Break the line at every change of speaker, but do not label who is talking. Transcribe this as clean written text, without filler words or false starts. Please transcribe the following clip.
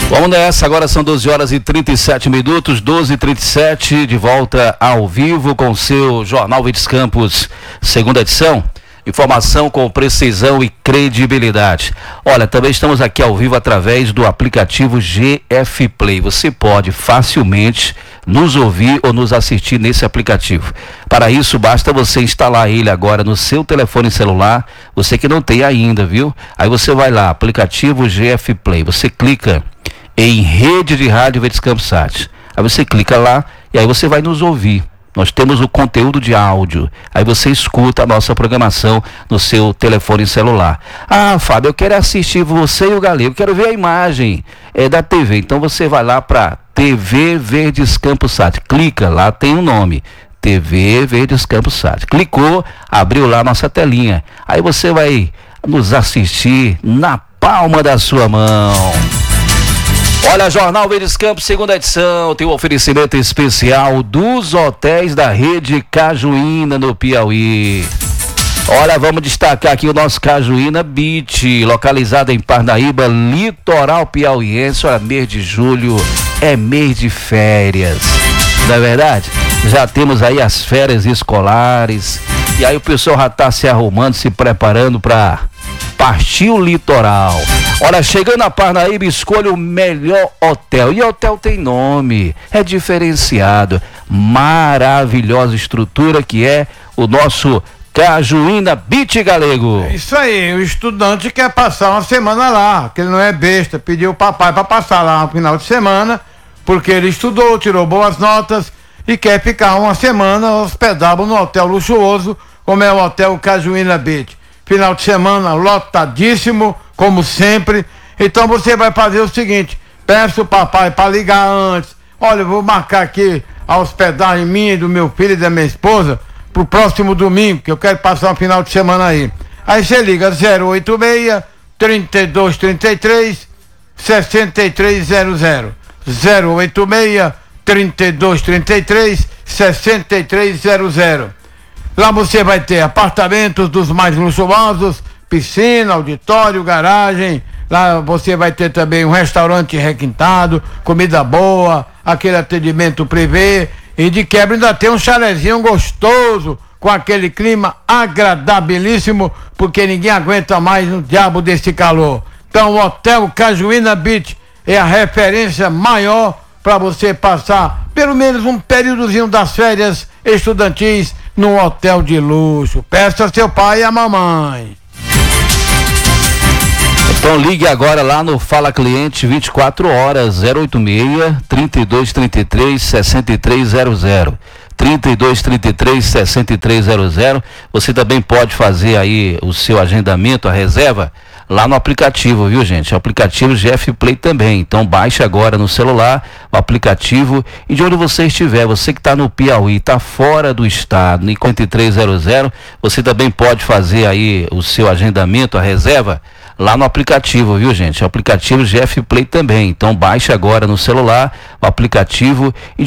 Vamos nessa, agora são 12h37, 12h37, de volta ao vivo com o seu Jornal Verdes Campos, segunda edição. Informação com precisão e credibilidade. Olha, também estamos aqui ao vivo através do aplicativo GF Play. Você pode facilmente nos ouvir ou nos assistir nesse aplicativo. Para isso, basta você instalar ele agora no seu telefone celular, você que não tem ainda, viu? Aí você vai lá, aplicativo GF Play, você clica em Rede de Rádio Verdes Campos Sat. Aí você clica lá e aí você vai nos ouvir. Nós temos o conteúdo de áudio. Aí você escuta a nossa programação no seu telefone celular. Ah, Fábio, eu quero assistir você e o Galego, eu quero ver a imagem da TV. Então você vai lá para TV Verdes Campos Sat. Clica, lá tem um nome. TV Verdes Campos Sat. Clicou, abriu lá a nossa telinha. Aí você vai nos assistir na palma da sua mão. Olha, Jornal Verdes Campos, segunda edição, tem um oferecimento especial dos hotéis da rede Cajuína no Piauí. Olha, vamos destacar aqui o nosso Cajuína Beach, localizado em Parnaíba, litoral piauiense. Olha, mês de julho é mês de férias, não é verdade? Já temos aí as férias escolares, e aí o pessoal já está se arrumando, se preparando para partir o litoral. Olha, chegando a Parnaíba, escolha o melhor hotel. E o hotel tem nome, é diferenciado, maravilhosa estrutura que é o nosso Cajuína Beach, Galego.
É isso aí, o estudante quer passar uma semana lá, que ele não é besta, pediu o papai para passar lá no final de semana, porque ele estudou, tirou boas notas e quer ficar uma semana hospedado no hotel luxuoso, como é o Hotel Cajuína Beach. Final de semana lotadíssimo, como sempre. Então você vai fazer o seguinte: peça o papai para ligar antes. Olha, eu vou marcar aqui a hospedagem minha e do meu filho e da minha esposa pro próximo domingo, que eu quero passar um final de semana aí. Aí você liga 086 3233 6300. 086 3233 6300. Lá você vai ter apartamentos dos mais luxuosos, piscina, auditório, garagem. Lá você vai ter também um restaurante requintado, comida boa, aquele atendimento privê. E de quebra ainda tem um chalezinho gostoso, com aquele clima agradabilíssimo, porque ninguém aguenta mais no diabo desse calor. Então o Hotel Cajuína Beach é a referência maior para você passar pelo menos um períodozinho das férias estudantis num hotel de luxo. Peça seu pai e a mamãe.
Então ligue agora lá no Fala Cliente 24 horas, 086 3233 6300. 3233 6300. Você também pode fazer aí o seu agendamento, a reserva, lá no aplicativo, viu, gente? O aplicativo GF Play também. Então baixe agora no celular o aplicativo, e de onde você estiver, você que está no Piauí, está fora do estado, em 4300, você também pode fazer aí o seu agendamento, a reserva, lá no aplicativo, viu, gente? O aplicativo GF Play também. Então baixe agora no celular o aplicativo, e